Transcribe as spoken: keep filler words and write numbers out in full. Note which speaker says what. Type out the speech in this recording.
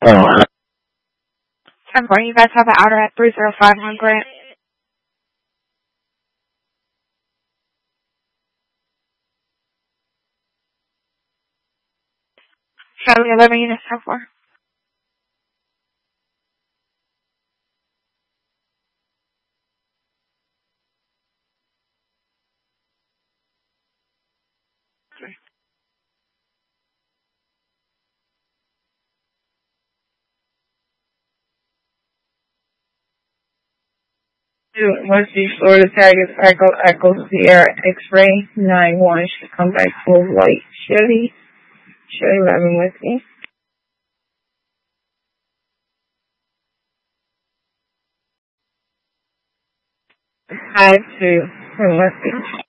Speaker 1: Oh,
Speaker 2: ten four, you guys have an outer at three zero five one Grant. Charlie eleven units ten four.
Speaker 3: Once the Florida tag is Echo Echo Sierra X-ray nine one should come back full white Chevy. Chevy eleven whiskey. Five two from whiskey.